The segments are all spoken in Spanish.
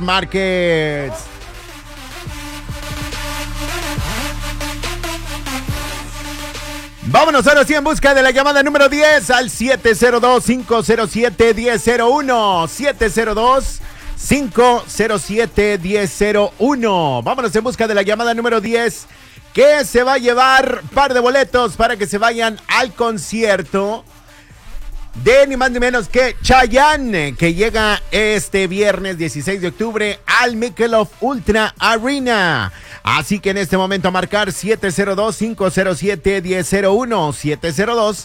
Markets. Vámonos ahora sí en busca de la llamada número 10 al 702-507-1001. 702-507-1001. Vámonos en busca de la llamada número 10, que se va a llevar par de boletos para que se vayan al concierto de ni más ni menos que Chayanne, que llega este viernes 16 de octubre al Michelob Ultra Arena. Así que en este momento a marcar 702-507-1001,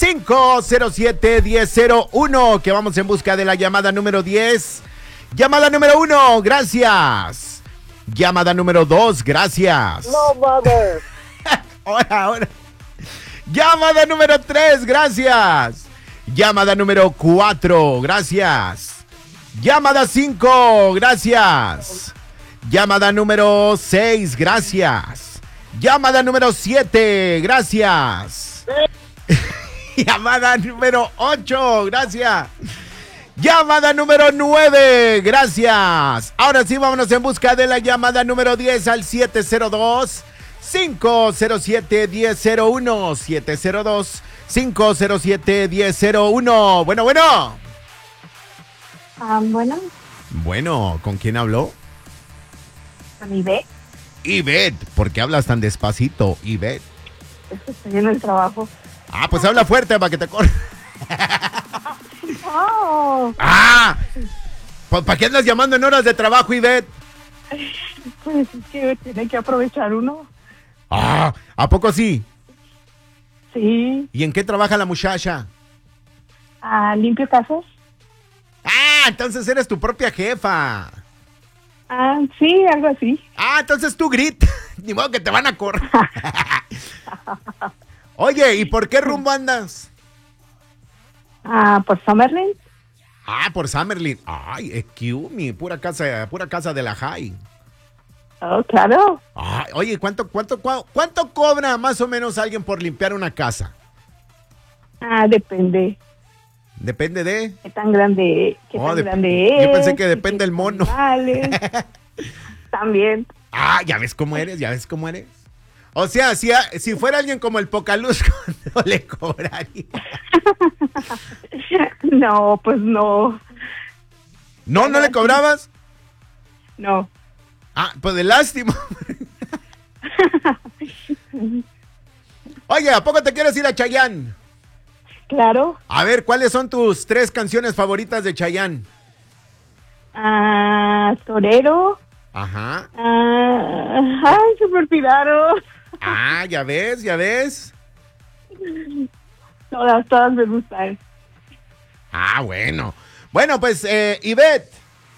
702-507-1001, que vamos en busca de la llamada número 10. Llamada número 1, gracias. Llamada número 2, gracias. No mames. Ahora. Llamada número 3, gracias. Llamada número 4, gracias. Llamada 5, gracias. Llamada número 6, gracias. Llamada número 7, gracias. Llamada número 8, gracias. Llamada número 9, gracias. Ahora sí, vámonos en busca de la llamada número 10 al 702-507-1001. 702-507-1001. Bueno. Bueno. Bueno, ¿con quién habló? Con Ivette. Ivette, ¿por qué hablas tan despacito, Ivette? Es que estoy en el trabajo. Ah, pues habla fuerte para que te corra. Oh. Ah, pues ¿para qué andas llamando en horas de trabajo, Ivette? Pues es que tiene que aprovechar uno. Ah, ¿a poco sí? Sí. ¿Y en qué trabaja la muchacha? Limpio casas. Ah, entonces eres tu propia jefa. Sí, algo así. Ah, entonces tú gritas. Ni modo que te van a correr. Oye, ¿y por qué rumbo andas? Por Summerlin. Ah, por Summerlin. Ay, excuse me, pura casa de la high. Oh, claro. Ay, oye, ¿cuánto cobra más o menos alguien por limpiar una casa? Depende. Depende de... ¿Qué tan grande, grande es? Yo pensé que depende del mono. También. Ah, ya ves cómo eres. O sea, si fuera alguien como el Pocaluz, ¿cuánto le cobraría? No, pues no. ¿No le cobrabas? No. Ah, pues de lástima. Oye, ¿a poco te quieres ir a Chayanne? Claro. A ver, ¿cuáles son tus 3 canciones favoritas de Chayanne? Torero. Ajá. Se me olvidaron. Ah, ya ves. Todas me gustan. Ah, bueno. Bueno, pues, Ivette.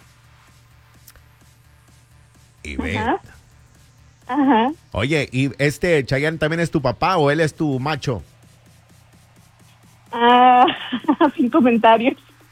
Ajá. Oye, ¿y Chayanne también es tu papá o él es tu macho? Sin comentarios.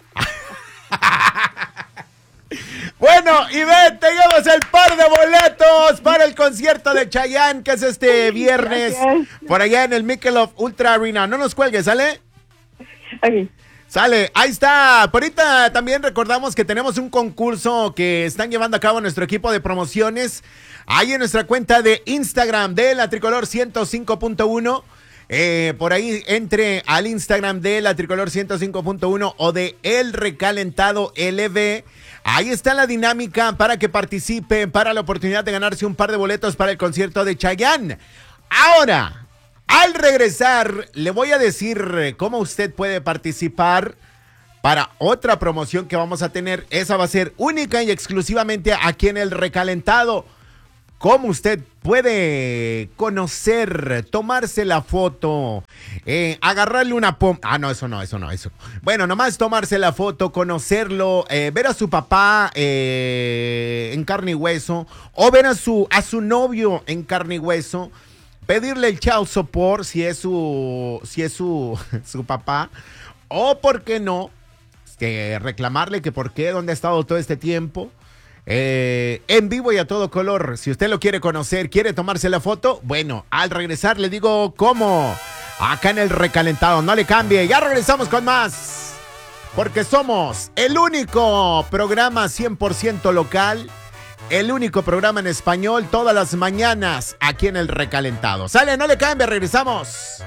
Bueno, Ivette, te llevas el par de boletos para el concierto de Chayanne, que es este viernes. Gracias. Por allá en el Michelob Ultra Arena. No nos cuelgues, ¿sale? Ok. Sale, ahí está. Por ahorita también recordamos que tenemos un concurso que están llevando a cabo nuestro equipo de promociones. Ahí en nuestra cuenta de Instagram de La Tricolor 105.1. Por ahí entre al Instagram de La Tricolor 105.1 o de El Recalentado LV. Ahí está la dinámica para que participen para la oportunidad de ganarse un par de boletos para el concierto de Chayanne. Ahora, al regresar, le voy a decir cómo usted puede participar para otra promoción que vamos a tener. Esa va a ser única y exclusivamente aquí en El Recalentado. Cómo usted puede conocer, tomarse la foto, agarrarle una eso no. Bueno, nomás tomarse la foto, conocerlo, ver a su papá en carne y hueso, o ver a su novio en carne y hueso, pedirle el child support si es su papá, o por qué no, reclamarle que por qué, dónde ha estado todo este tiempo. En vivo y a todo color. Si usted lo quiere conocer, quiere tomarse la foto, bueno, al regresar le digo cómo. Acá en El Recalentado, no le cambie. Ya regresamos con más. porque somos el único programa 100% local, el único programa en español todas las mañanas aquí en El Recalentado. Sale, no le cambie, regresamos.